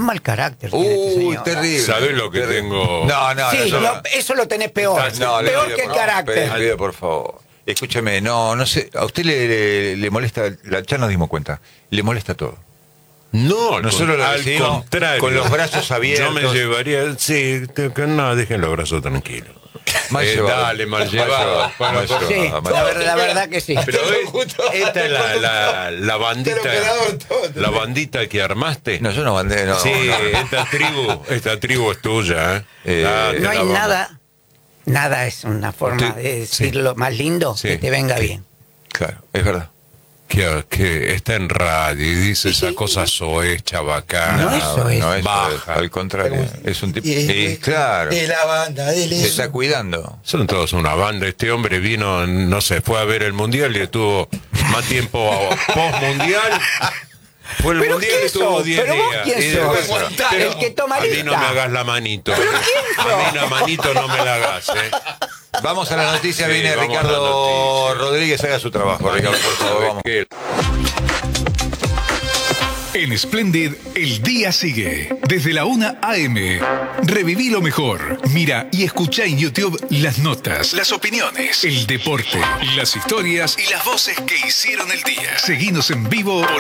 mal carácter tiene este señor. Terrible. ¿Sabés lo que tengo? No, Sí, eso lo tenés peor. Peor que el carácter. Pido, por favor. Escúchame, no sé. A usted le molesta, ya nos dimos cuenta, le molesta todo. No, nosotros lo al recibimos contrario. con los brazos abiertos. Yo me llevaría, sí, no, dejen los brazos tranquilos. Dale, mal llevado. Sí, la verdad que sí. Pero esta es la bandita, la bandita que armaste. No, yo no mandé, no. Sí, esta tribu es tuya. No hay nada es una forma de decirlo más lindo que te venga bien. Claro, es verdad. Que está en radio y dice esa cosa soez, chabacana. No es baja. Al contrario, es un tipo. Claro. De la banda, se está cuidando. Son todos una banda. Este hombre vino, no sé, fue a ver el mundial y estuvo más tiempo post-mundial. Fue el mundial y estuvo 10 días. ¿Quién sos? El que toma lista. A mí no me hagas la manito. A mí la manito no me la hagas, Vamos a la noticia, viene Ricardo Rodríguez, haga su trabajo. Ricardo, por favor, vamos. En Splendid, el día sigue. Desde la 1 a.m. Reviví lo mejor. Mira y escucha en YouTube las notas, las opiniones, el deporte, las historias y las voces que hicieron el día. Seguinos en vivo por